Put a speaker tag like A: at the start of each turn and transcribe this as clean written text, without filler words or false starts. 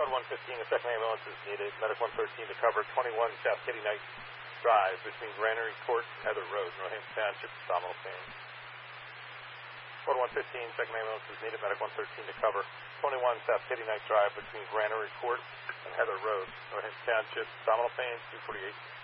A: Code 115, a second ambulance is needed. Medic 113 to cover 21 South Kitty Knight Drive between Granary Court and Heather Road, Northampton Township, abdominal pain. Code 115, second ambulance is needed. Medic 113 to cover 21 South Kitty Knight Drive between Granary Court and Heather Road, Northampton Township, abdominal pain, 248.